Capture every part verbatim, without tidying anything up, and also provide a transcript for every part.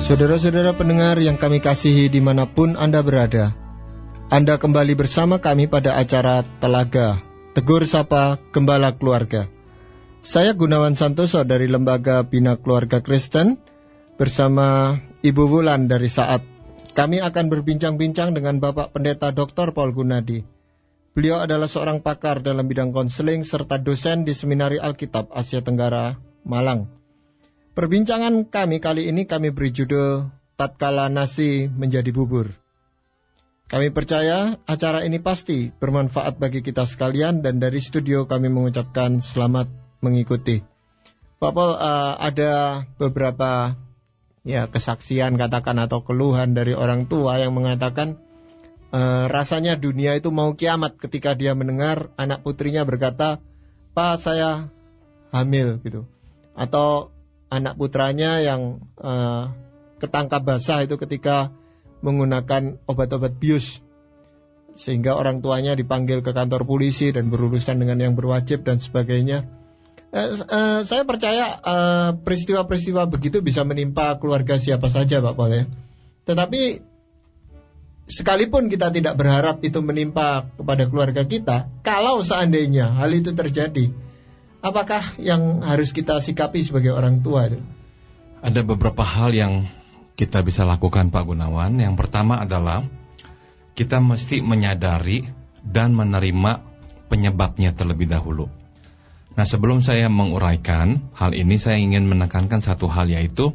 Saudara-saudara pendengar yang kami kasihi dimanapun Anda berada, Anda kembali bersama kami pada acara Telaga, Tegur Sapa Gembala Keluarga. Saya Gunawan Santoso dari Lembaga Bina Keluarga Kristen, bersama Ibu Wulan dari Saat. Kami akan berbincang-bincang dengan Bapak Pendeta doktor Paul Gunadi. Beliau adalah seorang pakar dalam bidang konseling serta dosen di Seminari Alkitab Asia Tenggara, Malang. Perbincangan kami kali ini kami beri judul Tatkala Nasi Menjadi Bubur. Kami percaya acara ini pasti bermanfaat bagi kita sekalian, dan dari studio kami mengucapkan selamat mengikuti. Pak Paul, uh, ada beberapa ya kesaksian katakan atau keluhan dari orang tua yang mengatakan uh, rasanya dunia itu mau kiamat ketika dia mendengar anak putrinya berkata, "Pak, saya hamil," gitu. Atau anak putranya yang uh, ketangkap basah itu ketika menggunakan obat-obat bius, sehingga orang tuanya dipanggil ke kantor polisi dan berurusan dengan yang berwajib dan sebagainya. Uh, uh, saya percaya uh, peristiwa-peristiwa begitu bisa menimpa keluarga siapa saja, Pak Paul, ya. Tetapi sekalipun kita tidak berharap itu menimpa kepada keluarga kita, kalau seandainya hal itu terjadi, apakah yang harus kita sikapi sebagai orang tua itu? Ada beberapa hal yang kita bisa lakukan, Pak Gunawan. Yang pertama adalah kita mesti menyadari dan menerima penyebabnya terlebih dahulu. Nah, sebelum saya menguraikan hal ini, saya ingin menekankan satu hal, yaitu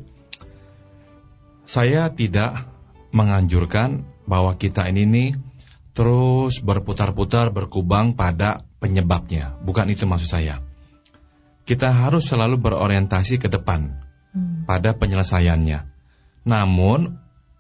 saya tidak menganjurkan bahwa kita ini nih terus berputar-putar, berkubang pada penyebabnya. Bukan itu maksud saya. Kita harus selalu berorientasi ke depan hmm. pada penyelesaiannya. Namun,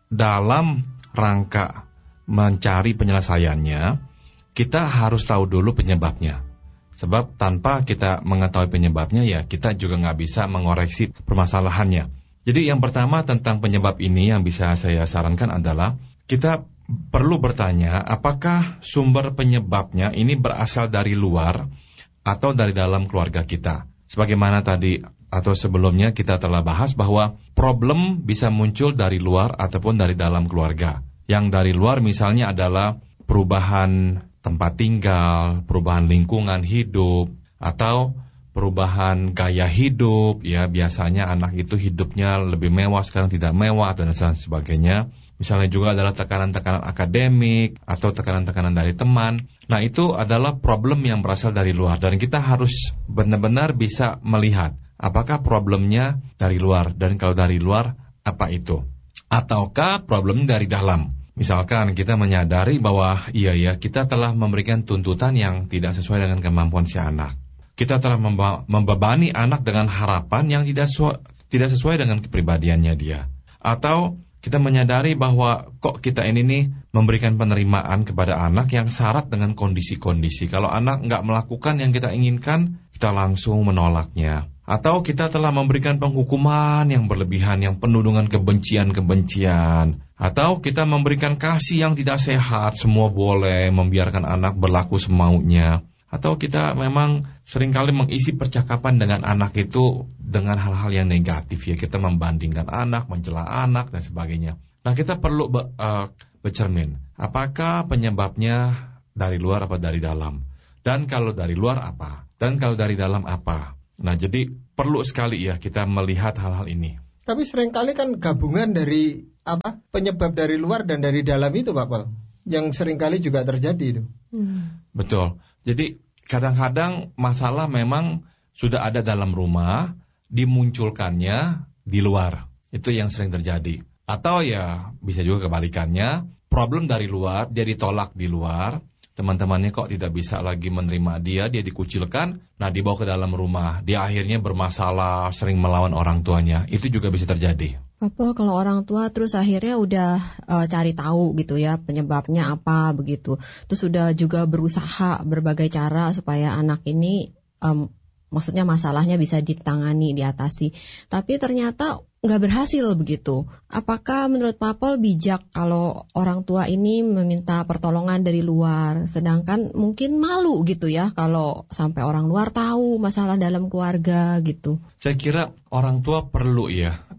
dalam rangka mencari penyelesaiannya, kita harus tahu dulu penyebabnya. Sebab tanpa kita mengetahui penyebabnya, ya kita juga nggak bisa mengoreksi permasalahannya. Jadi yang pertama tentang penyebab ini yang bisa saya sarankan adalah kita perlu bertanya, apakah sumber penyebabnya ini berasal dari luar atau dari dalam keluarga kita. Sebagaimana tadi atau sebelumnya kita telah bahas bahwa problem bisa muncul dari luar ataupun dari dalam keluarga. Yang dari luar misalnya adalah perubahan tempat tinggal, perubahan lingkungan hidup, atau perubahan gaya hidup. Ya, biasanya anak itu hidupnya lebih mewah, sekarang tidak mewah, dan sebagainya. Misalnya juga adalah tekanan-tekanan akademik atau tekanan-tekanan dari teman. Nah, itu adalah problem yang berasal dari luar. Dan kita harus benar-benar bisa melihat apakah problemnya dari luar. Dan kalau dari luar, apa itu? Ataukah problem dari dalam? Misalkan kita menyadari bahwa iya ya kita telah memberikan tuntutan yang tidak sesuai dengan kemampuan si anak. Kita telah memba- membebani anak dengan harapan yang tidak, su- tidak sesuai dengan kepribadiannya dia. Atau kita menyadari bahwa kok kita ini nih memberikan penerimaan kepada anak yang syarat dengan kondisi-kondisi. Kalau anak nggak melakukan yang kita inginkan, kita langsung menolaknya. Atau kita telah memberikan penghukuman yang berlebihan, yang penuh dengan kebencian-kebencian. Atau kita memberikan kasih yang tidak sehat, semua boleh, membiarkan anak berlaku semaunya. Atau kita memang seringkali mengisi percakapan dengan anak itu dengan hal-hal yang negatif, ya. Kita membandingkan anak, mencela anak, dan sebagainya. Nah, kita perlu be, uh, bercermin. Apakah penyebabnya dari luar apa dari dalam? Dan kalau dari luar apa? Dan kalau dari dalam apa? Nah, jadi perlu sekali ya kita melihat hal-hal ini. Tapi seringkali kan gabungan dari apa penyebab dari luar dan dari dalam itu, Pak Paul, yang seringkali juga terjadi itu. Hmm. Betul. Jadi kadang-kadang masalah memang sudah ada dalam rumah, dimunculkannya di luar. Itu yang sering terjadi. Atau ya bisa juga kebalikannya, problem dari luar, dia ditolak di luar. Teman-temannya kok tidak bisa lagi menerima dia, dia dikucilkan, nah dibawa ke dalam rumah. Dia akhirnya bermasalah, sering melawan orang tuanya. Itu juga bisa terjadi. Apa kalau orang tua terus akhirnya udah uh, cari tahu gitu ya penyebabnya apa begitu. Terus udah juga berusaha berbagai cara supaya anak ini um, maksudnya masalahnya bisa ditangani, diatasi. Tapi ternyata nggak berhasil begitu. Apakah menurut Pak Paul bijak kalau orang tua ini meminta pertolongan dari luar, sedangkan mungkin malu gitu ya kalau sampai orang luar tahu masalah dalam keluarga gitu? Saya kira orang tua perlu ya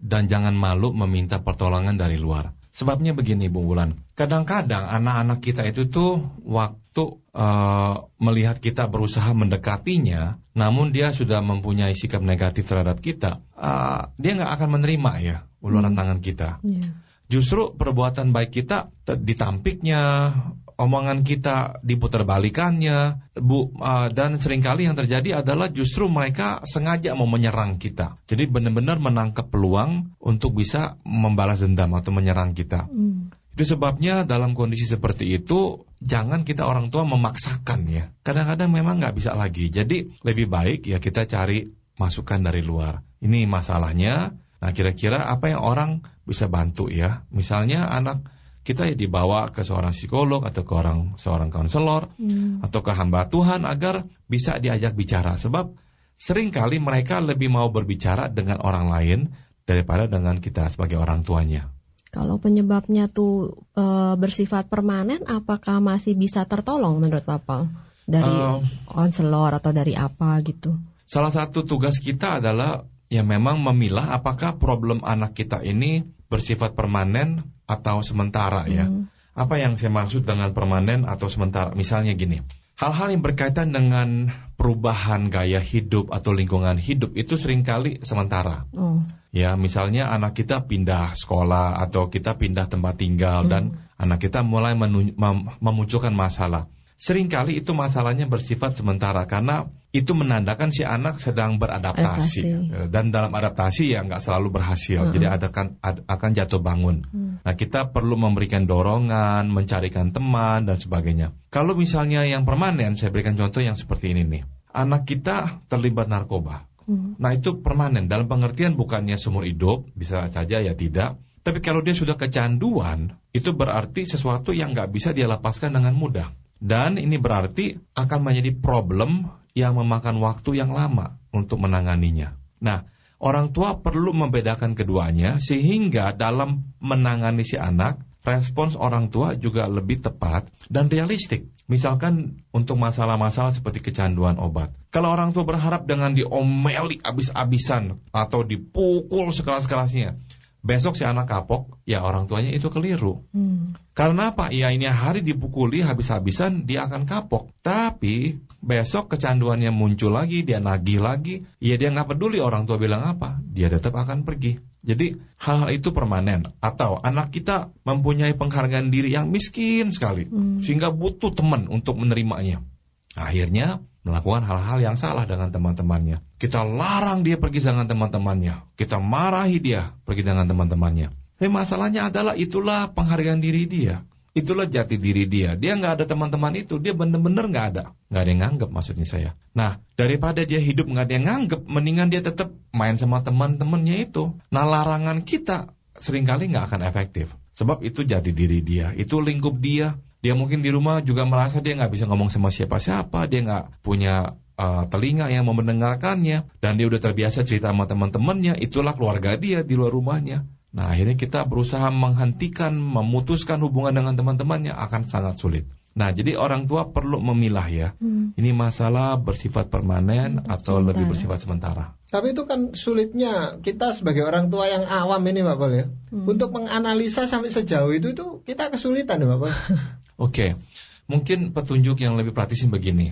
dan jangan malu meminta pertolongan dari luar. Sebabnya begini, Bu Wulan, kadang-kadang anak-anak kita itu tuh waktu uh, melihat kita berusaha mendekatinya, namun dia sudah mempunyai sikap negatif terhadap kita, uh, dia nggak akan menerima ya uluran hmm. tangan kita. Yeah. Justru perbuatan baik kita ditampiknya, omongan kita diputarbalikannya, Bu, uh, dan seringkali yang terjadi adalah justru mereka sengaja mau menyerang kita. Jadi benar-benar menangkap peluang untuk bisa membalas dendam atau menyerang kita. Mm. Itu sebabnya dalam kondisi seperti itu jangan kita orang tua memaksakan ya. Kadang-kadang memang nggak bisa lagi. Jadi lebih baik ya kita cari masukan dari luar. Ini masalahnya. Nah kira-kira apa yang orang bisa bantu ya? Misalnya anak kita ya dibawa ke seorang psikolog atau ke orang seorang konselor hmm. atau ke hamba Tuhan agar bisa diajak bicara. Sebab seringkali mereka lebih mau berbicara dengan orang lain daripada dengan kita sebagai orang tuanya. Kalau penyebabnya tuh e, bersifat permanen, apakah masih bisa tertolong menurut Papa? Dari uh, konselor atau dari apa gitu? Salah satu tugas kita adalah ya memang memilah apakah problem anak kita ini bersifat permanen atau sementara ya. Hmm. Apa yang saya maksud dengan permanen atau sementara? Misalnya gini, hal-hal yang berkaitan dengan perubahan gaya hidup atau lingkungan hidup itu seringkali sementara. Oh. Ya, misalnya anak kita pindah sekolah atau kita pindah tempat tinggal hmm. dan anak kita mulai menu- mem- memunculkan masalah. Seringkali itu masalahnya bersifat sementara karena itu menandakan si anak sedang beradaptasi. Adaptasi. Dan dalam adaptasi ya nggak selalu berhasil, uh-huh. jadi akan akan jatuh bangun. Uh. Nah kita perlu memberikan dorongan, mencarikan teman dan sebagainya. Kalau misalnya yang permanen, saya berikan contoh yang seperti ini nih. Anak kita terlibat narkoba. Uh. Nah itu permanen dalam pengertian bukannya seumur hidup, bisa saja ya tidak. Tapi kalau dia sudah kecanduan, itu berarti sesuatu yang nggak bisa dia lepaskan dengan mudah. Dan ini berarti akan menjadi problem yang memakan waktu yang lama untuk menanganinya. Nah, orang tua perlu membedakan keduanya sehingga dalam menangani si anak, respons orang tua juga lebih tepat dan realistik. Misalkan untuk masalah-masalah seperti kecanduan obat. Kalau orang tua berharap dengan diomeli abis-abisan atau dipukul sekeras-kerasnya, besok si anak kapok, ya orang tuanya itu keliru. Hmm. Karena apa? Ya ini hari dipukuli habis-habisan, dia akan kapok. Tapi besok kecanduannya muncul lagi, dia nagih lagi, ya dia nggak peduli orang tua bilang apa, dia tetap akan pergi. Jadi hal-hal itu permanen. Atau anak kita mempunyai penghargaan diri yang miskin sekali, hmm. sehingga butuh teman untuk menerimanya. Akhirnya melakukan hal-hal yang salah dengan teman-temannya. Kita larang dia pergi dengan teman-temannya. Kita marahi dia pergi dengan teman-temannya. Tapi masalahnya adalah itulah penghargaan diri dia. Itulah jati diri dia. Dia nggak ada teman-teman itu. Dia benar-benar nggak ada. Nggak ada yang nganggep maksudnya saya. Nah, daripada dia hidup nggak ada yang nganggep, mendingan dia tetap main sama teman-temannya itu. Nah, larangan kita seringkali nggak akan efektif. Sebab itu jati diri dia. Itu lingkup dia. Dia mungkin di rumah juga merasa dia nggak bisa ngomong sama siapa-siapa, dia nggak punya uh, telinga yang mau mendengarkannya, dan dia udah terbiasa cerita sama teman-temannya, itulah keluarga dia di luar rumahnya. Nah akhirnya kita berusaha menghentikan, memutuskan hubungan dengan teman-temannya akan sangat sulit. Nah jadi orang tua perlu memilah ya, hmm. ini masalah bersifat permanen hmm, atau sementara. Lebih bersifat sementara. Tapi itu kan sulitnya kita sebagai orang tua yang awam ini Pak Pol ya, hmm. untuk menganalisa sampai sejauh itu itu kita kesulitan ya Pak Pol. Oke, mungkin petunjuk yang lebih praktis begini.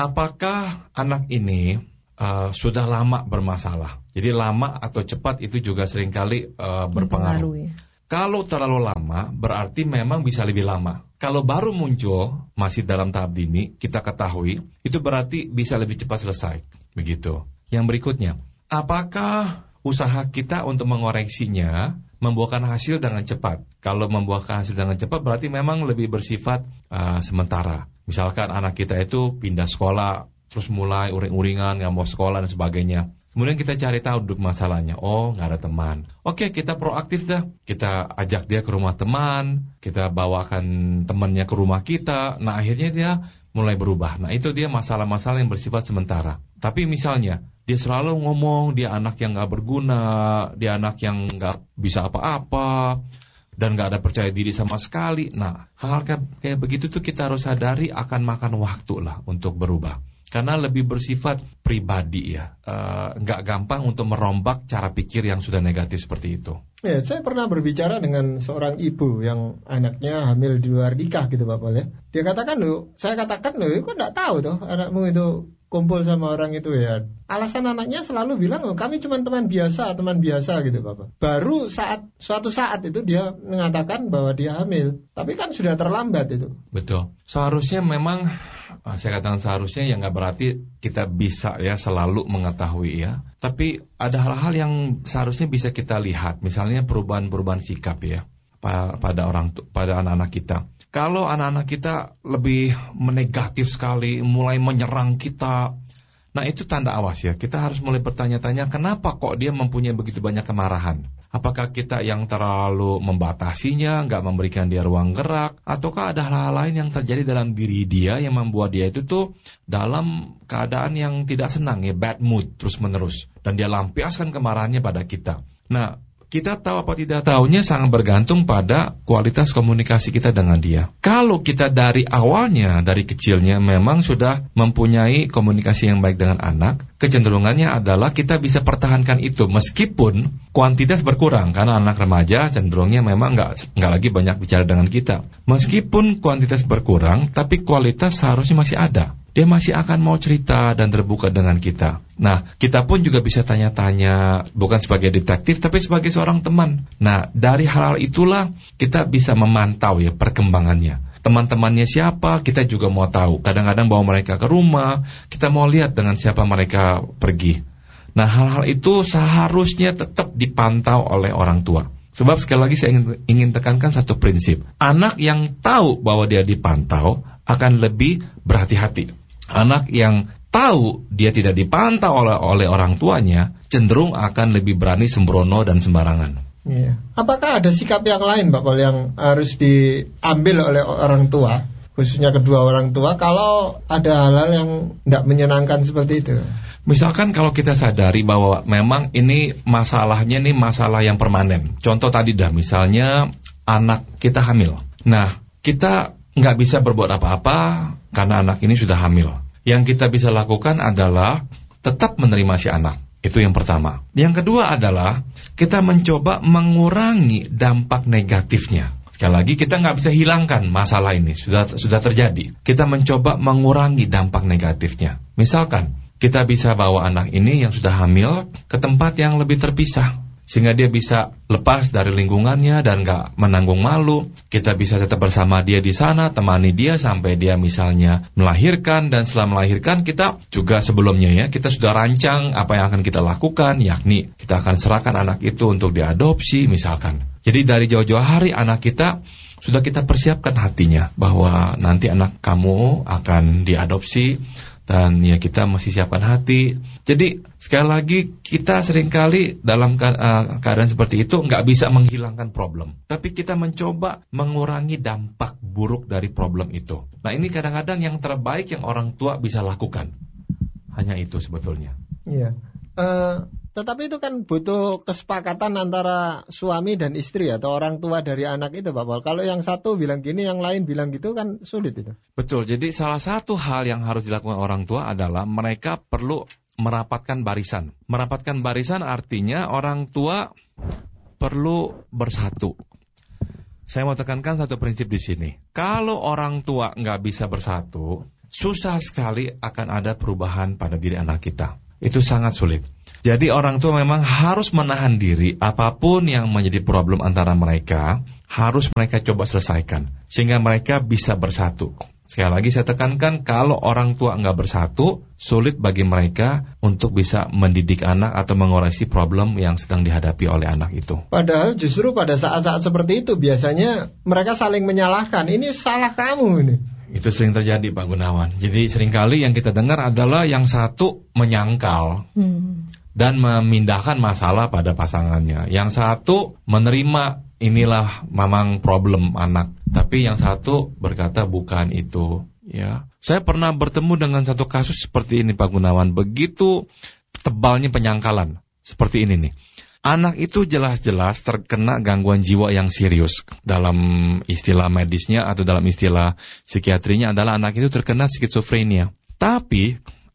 Apakah anak ini uh, sudah lama bermasalah? Jadi lama atau cepat itu juga seringkali uh, berpengaruh. Kalau terlalu lama, berarti memang bisa lebih lama. Kalau baru muncul, masih dalam tahap dini, kita ketahui, itu berarti bisa lebih cepat selesai. Begitu. Yang berikutnya, apakah usaha kita untuk mengoreksinya membuahkan hasil dengan cepat? Kalau membuahkan hasil dengan cepat berarti memang lebih bersifat uh, sementara. Misalkan anak kita itu pindah sekolah, terus mulai uring-uringan, nggak mau sekolah dan sebagainya. Kemudian kita cari tahu duduk masalahnya. Oh, nggak ada teman. Oke, kita proaktif dah. Kita ajak dia ke rumah teman, kita bawakan temannya ke rumah kita. Nah, akhirnya dia mulai berubah. Nah, itu dia masalah-masalah yang bersifat sementara. Tapi misalnya dia selalu ngomong, dia anak yang gak berguna, dia anak yang gak bisa apa-apa, dan gak ada percaya diri sama sekali. Nah, hal-hal kayak begitu tuh kita harus sadari akan makan waktu lah untuk berubah. karena lebih bersifat pribadi ya, uh, nggak gampang untuk merombak cara pikir yang sudah negatif seperti itu. Ya, saya pernah berbicara dengan seorang ibu yang anaknya hamil di luar nikah gitu Pak Pol ya. Dia katakan loh, saya katakan loh, kok nggak tahu tuh anakmu itu kumpul sama orang itu ya. Alasan anaknya selalu bilang, oh, kami cuma teman biasa, teman biasa gitu Bapak. Baru saat suatu saat itu dia mengatakan bahwa dia hamil, tapi kan sudah terlambat itu. Betul. Seharusnya memang, saya katakan seharusnya ya nggak berarti kita bisa ya selalu mengetahui ya. Tapi ada hal-hal yang seharusnya bisa kita lihat, misalnya perubahan-perubahan sikap ya pada orang pada anak-anak kita. Kalau anak-anak kita lebih menegatif sekali, mulai menyerang kita, nah itu tanda awas ya. Kita harus mulai bertanya-tanya, kenapa kok dia mempunyai begitu banyak kemarahan? Apakah kita yang terlalu membatasinya, nggak memberikan dia ruang gerak, ataukah ada hal-hal lain yang terjadi dalam diri dia yang membuat dia itu tuh dalam keadaan yang tidak senang ya, bad mood terus-menerus, dan dia lampiaskan kemarahannya pada kita. Nah, kita tahu apa tidak tahunya sangat bergantung pada kualitas komunikasi kita dengan dia. Kalau kita dari awalnya, dari kecilnya memang sudah mempunyai komunikasi yang baik dengan anak, kecenderungannya adalah kita bisa pertahankan itu meskipun kuantitas berkurang. Karena anak remaja cenderungnya memang nggak nggak lagi banyak bicara dengan kita. Meskipun kuantitas berkurang, tapi kualitas seharusnya masih ada. Dia masih akan mau cerita dan terbuka dengan kita. Nah, kita pun juga bisa tanya-tanya, bukan sebagai detektif, tapi sebagai seorang teman. Nah, dari hal-hal itulah kita bisa memantau ya perkembangannya. Teman-temannya siapa, kita juga mau tahu. Kadang-kadang bawa mereka ke rumah, kita mau lihat dengan siapa mereka pergi. Nah, hal-hal itu seharusnya tetap dipantau oleh orang tua. Sebab sekali lagi saya ingin, ingin tekankan satu prinsip. Anak yang tahu bahwa dia dipantau akan lebih berhati-hati. Anak yang tahu dia tidak dipantau oleh, oleh orang tuanya cenderung akan lebih berani sembrono dan sembarangan. Iya. Apakah ada sikap yang lain Pak Pol yang harus diambil oleh orang tua, khususnya kedua orang tua, kalau ada hal-hal yang tidak menyenangkan seperti itu? Misalkan kalau kita sadari bahwa memang ini masalahnya ini masalah yang permanen. Contoh tadi dah, misalnya anak kita hamil. Nah, kita nggak bisa berbuat apa-apa karena anak ini sudah hamil. Yang kita bisa lakukan adalah tetap menerima si anak. Itu yang pertama. Yang kedua adalah kita mencoba mengurangi dampak negatifnya. Sekali lagi, kita nggak bisa hilangkan masalah ini, sudah sudah terjadi. Kita mencoba mengurangi dampak negatifnya. Misalkan kita bisa bawa anak ini yang sudah hamil ke tempat yang lebih terpisah, sehingga dia bisa lepas dari lingkungannya dan gak menanggung malu. Kita bisa tetap bersama dia di sana, temani dia sampai dia misalnya melahirkan. Dan setelah melahirkan, kita juga sebelumnya ya, kita sudah rancang apa yang akan kita lakukan, yakni kita akan serahkan anak itu untuk diadopsi misalkan. Jadi dari jauh-jauh hari anak kita sudah kita persiapkan hatinya bahwa nanti anak kamu akan diadopsi. Dan ya kita mesti siapkan hati. Jadi sekali lagi kita seringkali dalam keadaan seperti itu nggak bisa menghilangkan problem, tapi kita mencoba mengurangi dampak buruk dari problem itu. Nah, ini kadang-kadang yang terbaik yang orang tua bisa lakukan. Hanya itu sebetulnya. Iya. Uh... Tetapi itu kan butuh kesepakatan antara suami dan istri atau orang tua dari anak itu Pak Pol. Kalau yang satu bilang gini, yang lain bilang gitu kan sulit itu. Betul, jadi salah satu hal yang harus dilakukan orang tua adalah mereka perlu merapatkan barisan. Merapatkan barisan artinya orang tua perlu bersatu. Saya mau tekankan satu prinsip di sini. Kalau orang tua nggak bisa bersatu, susah sekali akan ada perubahan pada diri anak kita. Itu sangat sulit. Jadi orang tua memang harus menahan diri, apapun yang menjadi problem antara mereka, harus mereka coba selesaikan, sehingga mereka bisa bersatu. Sekali lagi saya tekankan, kalau orang tua nggak bersatu, sulit bagi mereka untuk bisa mendidik anak atau mengoreksi problem yang sedang dihadapi oleh anak itu. Padahal justru pada saat-saat seperti itu, biasanya mereka saling menyalahkan, ini salah kamu ini. Itu sering terjadi Pak Gunawan. Jadi seringkali yang kita dengar adalah yang satu menyangkal. Hmm. Dan memindahkan masalah pada pasangannya. Yang satu menerima inilah memang problem anak, tapi yang satu berkata bukan itu. Ya, saya pernah bertemu dengan satu kasus seperti ini Pak Gunawan. Begitu tebalnya penyangkalan seperti ini nih. Anak itu jelas-jelas terkena gangguan jiwa yang serius. Dalam istilah medisnya atau dalam istilah psikiatrinya adalah anak itu terkena skizofrenia. Tapi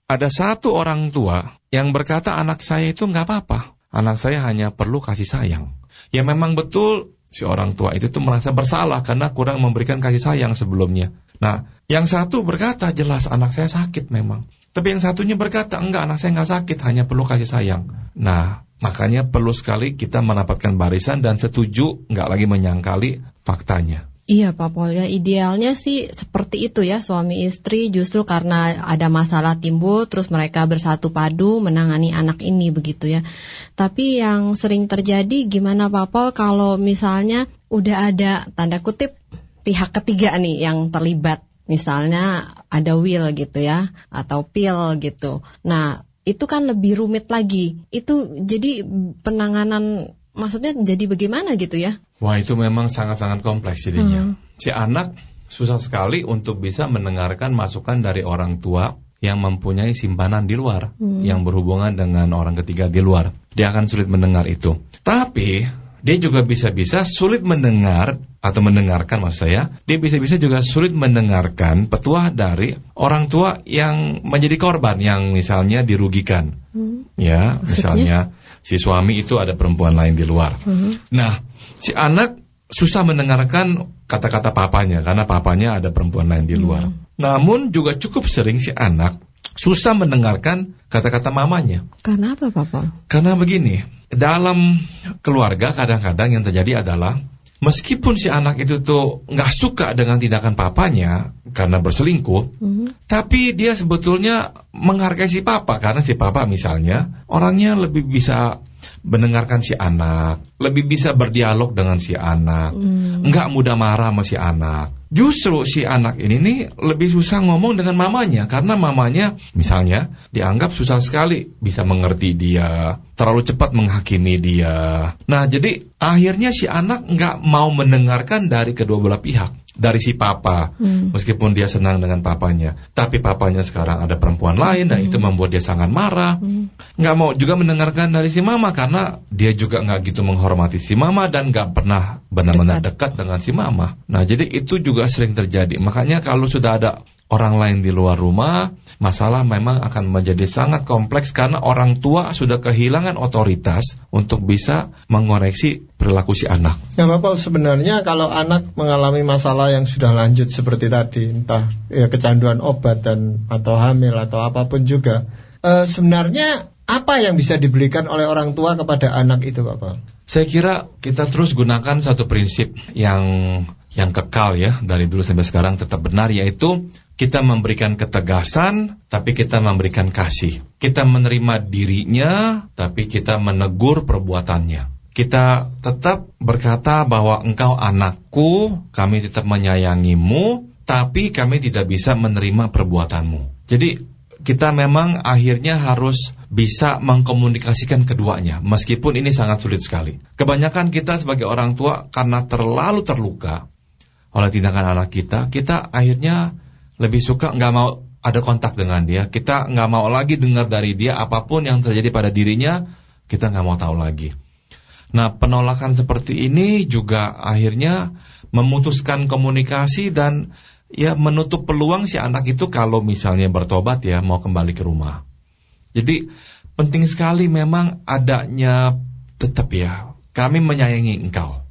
ada satu orang tua yang berkata anak saya itu nggak apa-apa. Anak saya hanya perlu kasih sayang. Ya memang betul si orang tua itu tuh merasa bersalah karena kurang memberikan kasih sayang sebelumnya. Nah, yang satu berkata jelas anak saya sakit memang. Tapi yang satunya berkata enggak, anak saya nggak sakit, hanya perlu kasih sayang. Nah, makanya perlu sekali kita mendapatkan barisan dan setuju, nggak lagi menyangkali faktanya. Iya Pak Pol, ya idealnya sih seperti itu ya, suami istri justru karena ada masalah timbul terus mereka bersatu padu menangani anak ini begitu ya. Tapi yang sering terjadi gimana Pak Pol kalau misalnya udah ada tanda kutip pihak ketiga nih yang terlibat, misalnya ada will gitu ya atau pill gitu. Nah itu kan lebih rumit lagi, itu jadi penanganan maksudnya jadi bagaimana gitu ya? Wah itu memang sangat-sangat kompleks jadinya. Hmm. Si anak susah sekali untuk bisa mendengarkan masukan dari orang tua yang mempunyai simpanan di luar, hmm. yang berhubungan dengan orang ketiga di luar. Dia akan sulit mendengar itu. Tapi dia juga bisa-bisa sulit mendengar atau mendengarkan maksud saya. Dia bisa-bisa juga sulit mendengarkan petuah dari orang tua yang menjadi korban, yang misalnya dirugikan. Hmm. Ya, misalnya si suami itu ada perempuan lain di luar. Hmm. Nah, si anak susah mendengarkan kata-kata papanya karena papanya ada perempuan lain di luar. Hmm. Namun juga cukup sering si anak susah mendengarkan kata-kata mamanya. Karena apa, Papa? Karena begini, dalam keluarga kadang-kadang yang terjadi adalah meskipun si anak itu tuh nggak suka dengan tindakan papanya karena berselingkuh, mm-hmm. tapi dia sebetulnya menghargai si papa karena si papa misalnya orangnya lebih bisa mendengarkan si anak, lebih bisa berdialog dengan si anak, mm. nggak mudah marah sama si anak. Justru si anak ini nih lebih susah ngomong dengan mamanya karena mamanya misalnya dianggap susah sekali bisa mengerti dia, terlalu cepat menghakimi dia. Nah jadi akhirnya si anak nggak mau mendengarkan dari kedua belah pihak. Dari si papa, hmm. meskipun dia senang dengan papanya, tapi papanya sekarang ada perempuan lain dan hmm. itu membuat dia sangat marah. Hmm. Nggak mau juga mendengarkan dari si mama karena dia juga nggak gitu menghormati si mama dan nggak pernah benar-benar dekat. dekat dengan si mama. Nah jadi itu juga sering terjadi. Makanya kalau sudah ada orang lain di luar rumah, masalah memang akan menjadi sangat kompleks karena orang tua sudah kehilangan otoritas untuk bisa mengoreksi perilaku si anak. Ya Bapak, sebenarnya kalau anak mengalami masalah yang sudah lanjut seperti tadi, entah ya kecanduan obat dan atau hamil atau apapun juga, eh, sebenarnya apa yang bisa diberikan oleh orang tua kepada anak itu, Bapak? Saya kira kita terus gunakan satu prinsip yang yang kekal ya dari dulu sampai sekarang tetap benar, yaitu kita memberikan ketegasan, tapi kita memberikan kasih. Kita menerima dirinya, tapi kita menegur perbuatannya. Kita tetap berkata bahwa engkau anakku, kami tetap menyayangimu, tapi kami tidak bisa menerima perbuatanmu. Jadi kita memang akhirnya harus bisa mengkomunikasikan keduanya, meskipun ini sangat sulit sekali. Kebanyakan kita sebagai orang tua karena terlalu terluka oleh tindakan anak kita, kita akhirnya lebih suka nggak mau ada kontak dengan dia. Kita nggak mau lagi dengar dari dia apapun yang terjadi pada dirinya, kita nggak mau tahu lagi. Nah, penolakan seperti ini juga akhirnya memutuskan komunikasi dan ya menutup peluang si anak itu kalau misalnya bertobat ya mau kembali ke rumah. Jadi penting sekali memang adanya tetap ya, kami menyayangi engkau.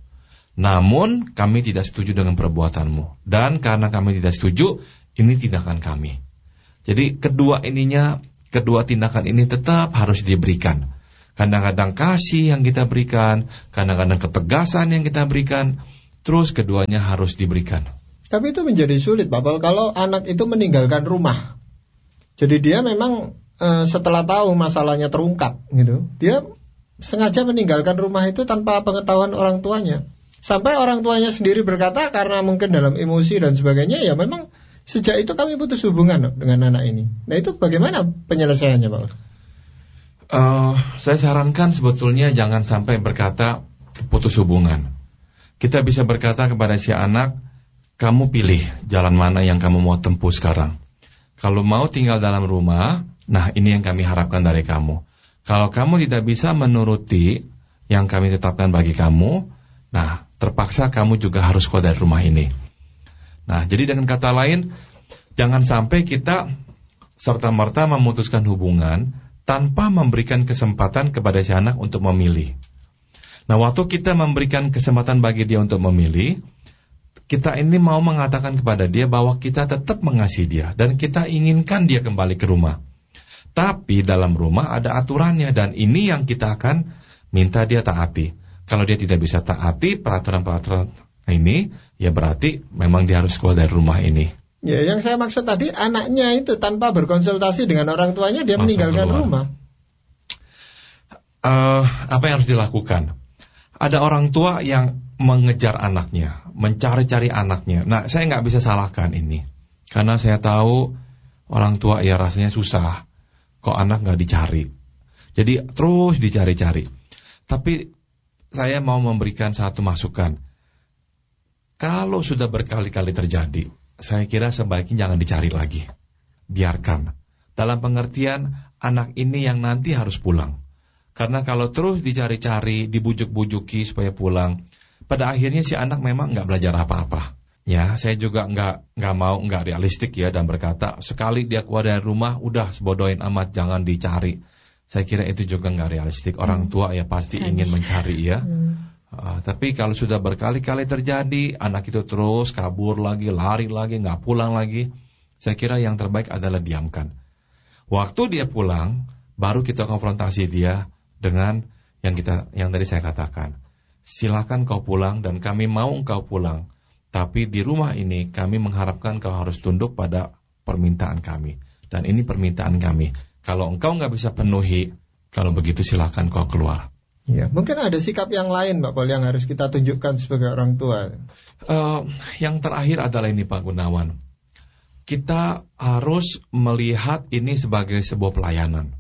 Namun kami tidak setuju dengan perbuatanmu. Dan karena kami tidak setuju, ini tindakan kami. Jadi kedua ininya, kedua tindakan ini tetap harus diberikan. Kadang-kadang kasih yang kita berikan, kadang-kadang ketegasan yang kita berikan, terus keduanya harus diberikan. Tapi itu menjadi sulit, Bapak, kalau anak itu meninggalkan rumah. Jadi dia memang e, setelah tahu masalahnya terungkap, gitu, dia sengaja meninggalkan rumah itu tanpa pengetahuan orang tuanya. Sampai orang tuanya sendiri berkata karena mungkin dalam emosi dan sebagainya, ya memang sejak itu kami putus hubungan dengan anak ini. Nah itu bagaimana penyelesaiannya, Pak? Uh, saya sarankan sebetulnya jangan sampai berkata putus hubungan. Kita bisa berkata kepada si anak, kamu pilih jalan mana yang kamu mau tempuh sekarang. Kalau mau tinggal dalam rumah, nah ini yang kami harapkan dari kamu. Kalau kamu tidak bisa menuruti yang kami tetapkan bagi kamu, nah terpaksa kamu juga harus keluar dari rumah ini. Nah, jadi dengan kata lain, jangan sampai kita serta-merta memutuskan hubungan tanpa memberikan kesempatan kepada si anak untuk memilih. Nah, waktu kita memberikan kesempatan bagi dia untuk memilih, kita ini mau mengatakan kepada dia bahwa kita tetap mengasihi dia dan kita inginkan dia kembali ke rumah. Tapi dalam rumah ada aturannya dan ini yang kita akan minta dia taati. Kalau dia tidak bisa taati peraturan-peraturan ini, ya berarti memang dia harus keluar dari rumah ini. Ya, yang saya maksud tadi, anaknya itu tanpa berkonsultasi dengan orang tuanya dia Masuk meninggalkan keluar. rumah. Uh, apa yang harus dilakukan? Ada orang tua yang mengejar anaknya, mencari-cari anaknya. Nah, saya nggak bisa salahkan ini, karena saya tahu orang tua ya rasanya susah. Kok anak nggak dicari? Jadi terus dicari-cari. Tapi saya mau memberikan satu masukan. Kalau sudah berkali-kali terjadi, saya kira sebaiknya jangan dicari lagi. Biarkan. Dalam pengertian, anak ini yang nanti harus pulang. Karena kalau terus dicari-cari, dibujuk-bujuki supaya pulang, pada akhirnya si anak memang nggak belajar apa-apa. Ya, saya juga nggak nggak mau nggak realistik ya dan berkata sekali dia keluar dari rumah, udah sebodohin amat, jangan dicari. Saya kira itu juga nggak realistik. Orang tua ya pasti ingin mencari ya. Uh, tapi kalau sudah berkali-kali terjadi, anak itu terus kabur lagi, lari lagi, nggak pulang lagi, saya kira yang terbaik adalah diamkan. Waktu dia pulang, baru kita konfrontasi dia dengan yang kita yang tadi saya katakan. Silakan kau pulang dan kami mau engkau pulang. Tapi di rumah ini kami mengharapkan kau harus tunduk pada permintaan kami. Dan ini permintaan kami. Kalau engkau nggak bisa penuhi, kalau begitu silakan kau keluar. Ya, mungkin ada sikap yang lain, Pak Paul, yang harus kita tunjukkan sebagai orang tua. Uh, yang terakhir adalah ini, Pak Gunawan. Kita harus melihat ini sebagai sebuah pelayanan.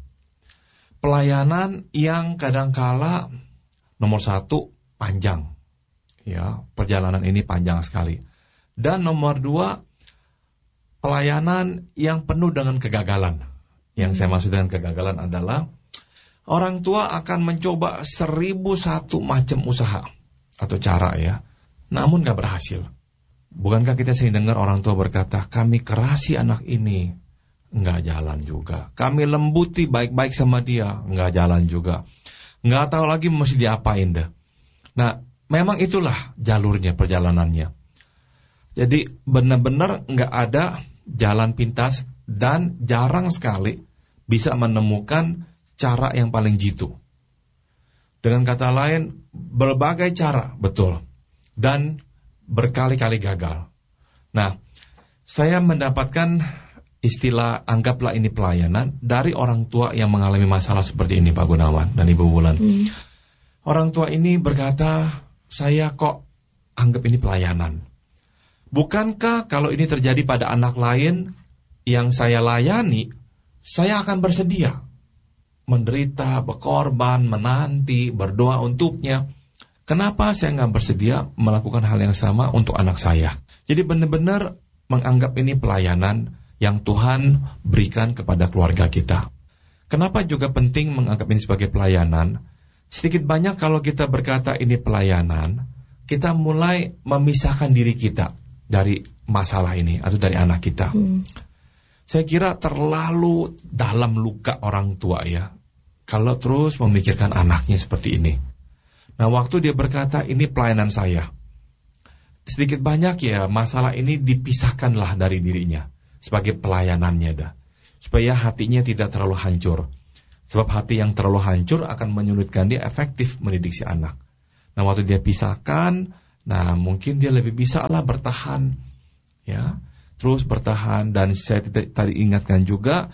Pelayanan yang kadangkala nomor satu panjang, ya perjalanan ini panjang sekali. Dan nomor dua pelayanan yang penuh dengan kegagalan. Yang saya maksud dengan kegagalan adalah orang tua akan mencoba seribu satu macam usaha atau cara ya, namun gak berhasil. Bukankah kita sering dengar orang tua berkata, kami kerasi anak ini, nggak jalan juga. Kami lembuti baik-baik sama dia, nggak jalan juga. Nggak tahu lagi mesti diapain dah. Nah, memang itulah jalurnya, perjalanannya. Jadi benar-benar nggak ada jalan pintas dan jarang sekali bisa menemukan cara yang paling jitu. Dengan kata lain, berbagai cara, betul. Dan berkali-kali gagal. Nah, saya mendapatkan istilah anggaplah ini pelayanan dari orang tua yang mengalami masalah seperti ini, Pak Gunawan dan Ibu Wulan. Hmm. Orang tua ini berkata, saya kok anggap ini pelayanan. Bukankah kalau ini terjadi pada anak lain yang saya layani, saya akan bersedia menderita, berkorban, menanti, berdoa untuknya. Kenapa saya nggak bersedia melakukan hal yang sama untuk anak saya? Jadi benar-benar menganggap ini pelayanan yang Tuhan berikan kepada keluarga kita. Kenapa juga penting menganggap ini sebagai pelayanan? Sedikit banyak kalau kita berkata ini pelayanan, kita mulai memisahkan diri kita dari masalah ini atau dari anak kita. Hmm. Saya kira terlalu dalam luka orang tua ya, kalau terus memikirkan anaknya seperti ini. Nah, waktu dia berkata ini pelayanan saya, sedikit banyak ya masalah ini dipisahkanlah dari dirinya sebagai pelayanannya dah, supaya hatinya tidak terlalu hancur. Sebab hati yang terlalu hancur akan menyulitkan dia efektif mendidik si anak. Nah, waktu dia pisahkan, nah mungkin dia lebih bisa lah bertahan, ya, terus bertahan. Dan saya tadi ingatkan juga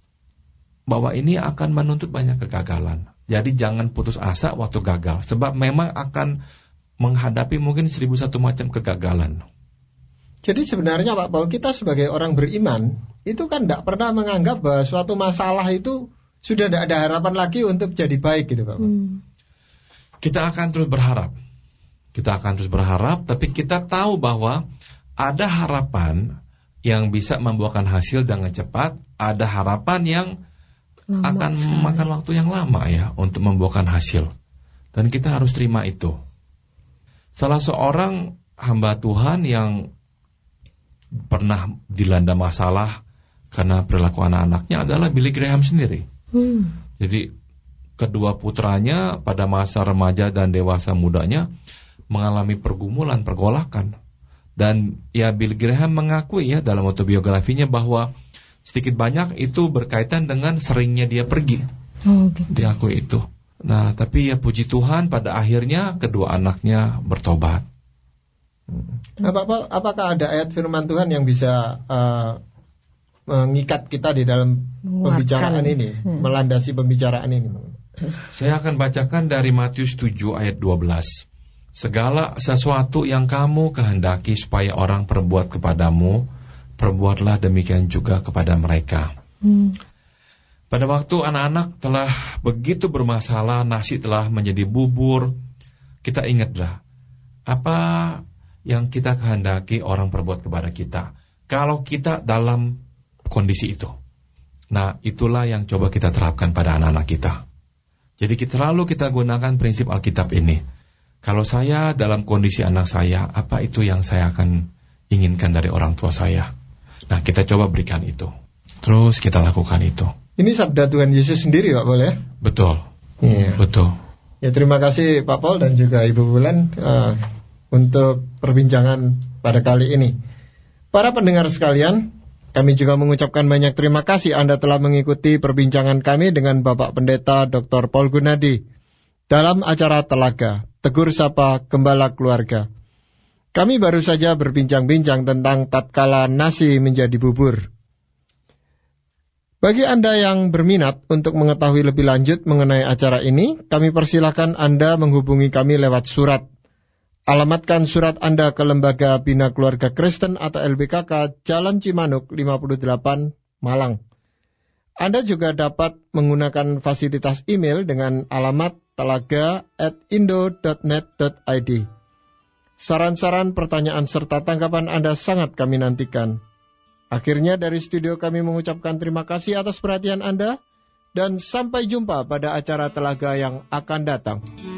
bahwa ini akan menuntut banyak kegagalan. Jadi jangan putus asa waktu gagal, sebab memang akan menghadapi mungkin seribu satu macam kegagalan. Jadi sebenarnya Pak Paul, kita sebagai orang beriman itu kan tidak pernah menganggap bahwa suatu masalah itu sudah tidak ada harapan lagi untuk jadi baik gitu Pak Paul. Hmm. Kita akan terus berharap, kita akan terus berharap, tapi kita tahu bahwa ada harapan yang bisa membuahkan hasil dengan cepat, ada harapan yang lama akan sekali. Memakan waktu yang lama ya untuk membuahkan hasil. Dan kita harus terima itu. Salah seorang hamba Tuhan yang pernah dilanda masalah Karena perilaku anak-anaknya adalah Billy Graham sendiri. Hmm. Jadi kedua putranya pada masa remaja dan dewasa mudanya mengalami pergumulan, pergolakan. Dan ya Billy Graham mengakui ya dalam autobiografinya bahwa sedikit banyak itu berkaitan dengan seringnya dia pergi. Oh, gitu. Diakui itu. Nah, tapi ya puji Tuhan pada akhirnya kedua anaknya bertobat. Apa, apakah ada ayat firman Tuhan yang bisa uh, mengikat kita di dalam Menguatkan. pembicaraan ini, hmm. melandasi pembicaraan ini? Saya akan bacakan dari Matius tujuh ayat dua belas. Segala sesuatu yang kamu kehendaki supaya orang perbuat kepadamu, perbuatlah demikian juga kepada mereka. Hmm. Pada waktu anak-anak telah begitu bermasalah, nasi telah menjadi bubur, kita ingatlah apa yang kita kehendaki orang perbuat kepada kita. Kalau kita dalam kondisi itu, nah itulah yang coba kita terapkan pada anak-anak kita. Jadi kita selalu kita gunakan prinsip Alkitab ini. Kalau saya dalam kondisi anak saya, apa itu yang saya akan inginkan dari orang tua saya? Nah, kita coba berikan itu. Terus kita lakukan itu. Ini sabda Tuhan Yesus sendiri, Pak Paul ya? Betul. Iya. Betul. Ya, terima kasih Pak Paul dan juga Ibu Bulan uh, untuk perbincangan pada kali ini. Para pendengar sekalian, kami juga mengucapkan banyak terima kasih Anda telah mengikuti perbincangan kami dengan Bapak Pendeta Doktor Paul Gunadi dalam acara Telaga, Tegur Sapa Gembala Keluarga. Kami baru saja berbincang-bincang tentang tatkala nasi menjadi bubur. Bagi Anda yang berminat untuk mengetahui lebih lanjut mengenai acara ini, kami persilahkan Anda menghubungi kami lewat surat. Alamatkan surat Anda ke Lembaga Bina Keluarga Kristen atau L B K K, Jalan Cimanuk lima puluh delapan, Malang. Anda juga dapat menggunakan fasilitas email dengan alamat telaga at indo dot net dot i d. Saran-saran, pertanyaan, serta tanggapan Anda sangat kami nantikan. Akhirnya dari studio kami mengucapkan terima kasih atas perhatian Anda, dan sampai jumpa pada acara Telaga yang akan datang.